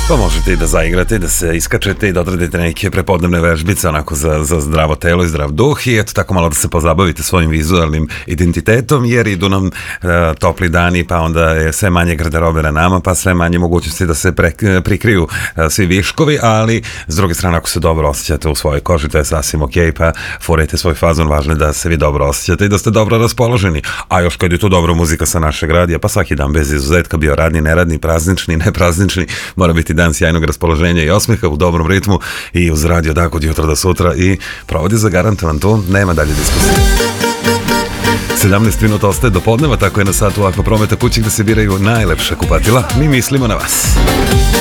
Pa možete i da zaigrate, i da se iskačete i da odradite neke prepodnevne vežbice onako za zdravo telo i zdrav duh i eto tako malo da se pozabavite svojim vizualnim identitetom jer idu nam topli dani pa onda je sve manje garderobe na nama pa sve manje mogućnosti da se prikriju svi viškovi, ali s druge strane ako se dobro osjećate u svojoj koži to je sasvim ok, pa forajte svoj fazon, važno je da se vi dobro osjećate i da ste dobro raspoloženi, a još kad je tu dobra muzika sa našeg radija pa svaki dan bez izuzetka bio radni, neradni, praznični, nepraznični, mora biti dan sjajnog raspoloženja i osmijeha u dobrom ritmu i uz radio da od jutra do sutra i provodi zagarantovan tu, nema dalje diskusije. 17 minuta ostaje do podneva, tako je na satu Akva Prometa kući gde se biraju najlepša kupatila. Mi mislimo na vas.